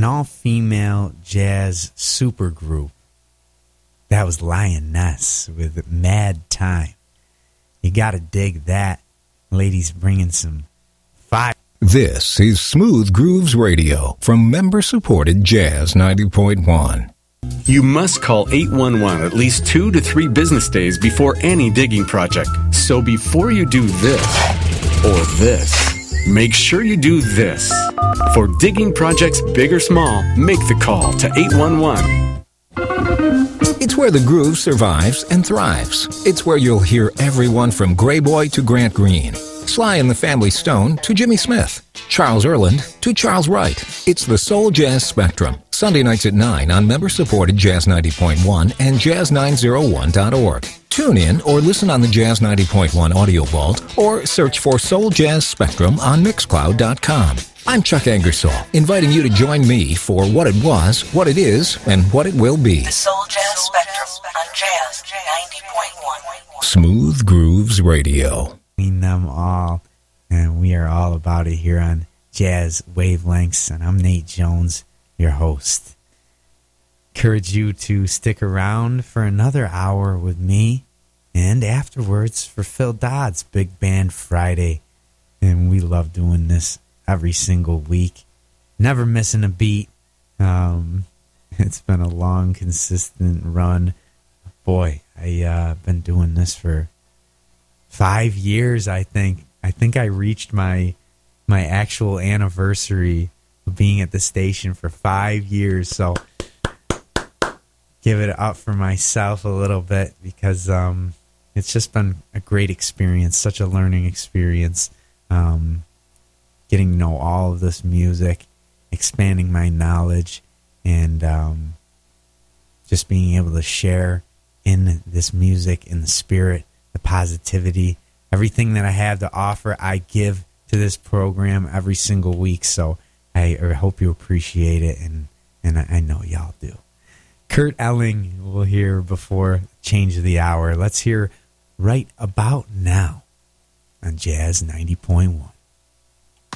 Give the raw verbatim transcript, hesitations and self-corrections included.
all-female jazz supergroup. That was Lioness with Mad Time. You gotta dig that. Ladies bringing some fire. This is Smooth Grooves Radio from member-supported Jazz ninety point one. You must call eight one one at least two to three business days before any digging project. So before you do this or this, make sure you do this. For digging projects big or small, make the call to eight one one. It's where the groove survives and thrives. It's where you'll hear everyone from Gray Boy to Grant Green, Sly and the Family Stone to Jimmy Smith, Charles Earland to Charles Wright. It's the Soul Jazz Spectrum, Sunday nights at nine on member-supported Jazz ninety point one and jazz nine oh one dot org. Tune in or listen on the Jazz ninety point one Audio Vault or search for Soul Jazz Spectrum on mixcloud dot com. I'm Chuck Angersall, inviting you to join me for what it was, what it is, and what it will be. The Soul Jazz Spectrum on Jazz ninety point one. Smooth Grooves Radio. Them all, and we are all about it here on Jazz Wavelengths, and I'm Nate Jones, your host. Encourage you to stick around for another hour with me, and afterwards for Phil Dodd's Big Band Friday, and we love doing this every single week, never missing a beat. Um, it's been a long, consistent run. Boy, I uh, been doing this for Five years, I think. I think I reached my my actual anniversary of being at the station for five years. So give it up for myself a little bit because um, it's just been a great experience, such a learning experience. Um, getting to know all of this music, expanding my knowledge, and um, just being able to share in this music, in the spirit, the positivity, everything that I have to offer, I give to this program every single week. So I, I hope you appreciate it, and, and I, I know y'all do. Kurt Elling we'll hear before change of the hour. Let's hear Right About Now on Jazz ninety point one.